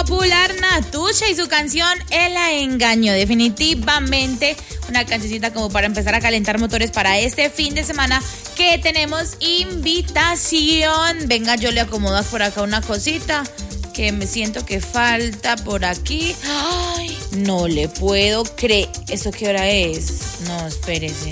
popular Natucha y su canción El Engaño. Definitivamente una cancioncita como para empezar a calentar motores para este fin de semana que tenemos invitación. Venga, yo le acomodo por acá una cosita que me siento que falta por aquí. Ay, no le puedo creer. ¿Eso qué hora es? No, espérese.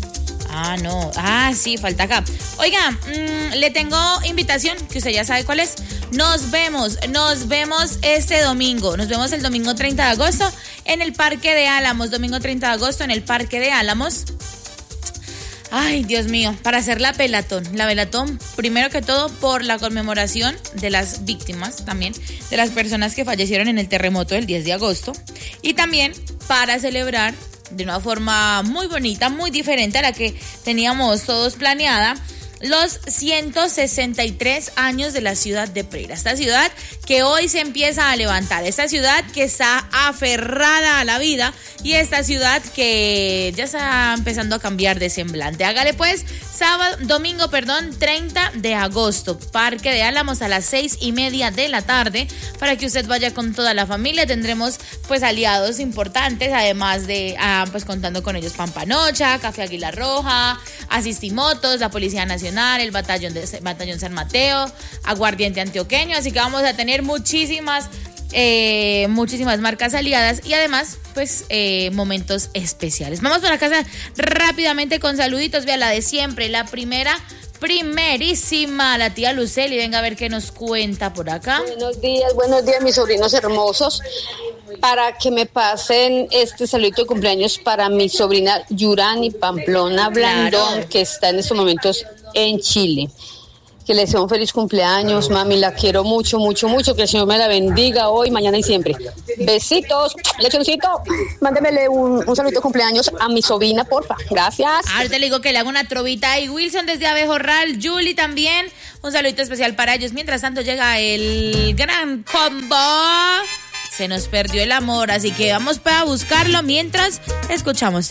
No. Sí, falta acá. Oiga, le tengo invitación, que usted ya sabe cuál es. Nos vemos este domingo. Nos vemos el domingo 30 de agosto en el Parque de Álamos. Domingo 30 de agosto en el Parque de Álamos. Ay, Dios mío, para hacer la velatón, primero que todo por la conmemoración de las víctimas, también de las personas que fallecieron en el terremoto del 10 de agosto. Y también para celebrar de una forma muy bonita, muy diferente a la que teníamos todos planeada, los 163 años de la ciudad de Pereira. Esta ciudad que hoy se empieza a levantar, esta ciudad que está aferrada a la vida y esta ciudad que ya está empezando a cambiar de semblante. Hágale pues, domingo 30 de agosto, Parque de Álamos a las 6:30 de la tarde, para que usted vaya con toda la familia. Tendremos pues aliados importantes, además de pues contando con ellos Pampanocha, Café Águila Roja, Asistimotos, la Policía Nacional, el Batallón San Mateo, Aguardiente Antioqueño, así que vamos a tener muchísimas marcas aliadas y además pues momentos especiales. Vamos para casa rápidamente con saluditos. Vea la de siempre, la primerísima, la tía Luceli. Venga a ver qué nos cuenta por acá. Buenos días mis sobrinos hermosos, para que me pasen este saludito de cumpleaños para mi sobrina Yurani Pamplona Blandón, claro, que está en estos momentos en Chile. Que le deseo un feliz cumpleaños, mami, la quiero mucho, mucho, mucho, que el Señor me la bendiga hoy, mañana y siempre. Besitos, lechoncito, mándemele un saludo de cumpleaños a mi sobrina, porfa, gracias. Ahorita le digo que le hago una trovita y Wilson desde Abejorral, Julie también, un saludito especial para ellos. Mientras tanto llega el gran combo. Se nos perdió el amor, así que vamos para buscarlo mientras escuchamos